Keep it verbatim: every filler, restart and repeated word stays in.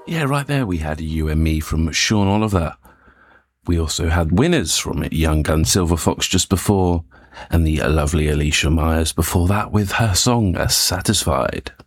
Yeah, right there we had You and Me from Sean Oliver. We also had Winners from Young Gun Silver Fox just before, and the lovely Alicia Myers before that with her song Satisfied.